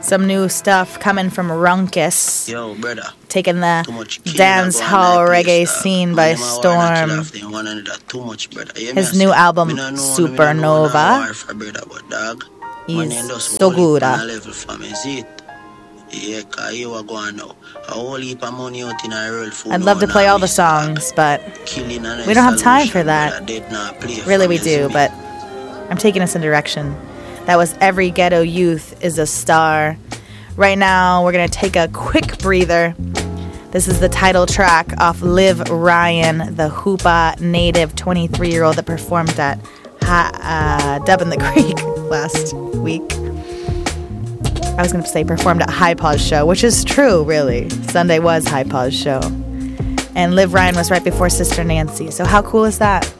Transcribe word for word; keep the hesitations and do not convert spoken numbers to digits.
Some new stuff coming from Runkus. Yo, brother. Taking the dance hall reggae scene by storm. His new album, Supernova, is so good. I'd love to play all the songs, but we don't have time for that. Really, we do, but I'm taking us in direction. That was Every Ghetto Youth is a Star. Right now, we're going to take a quick breather. This is the title track off Liv Ryan, the Hoopa native twenty-three-year-old that performed at ha- uh, Dub in the Creek last week. I was going to say performed at High Pause Show, which is true, really. Sunday was High Pause Show. And Liv Ryan was right before Sister Nancy. So how cool is that?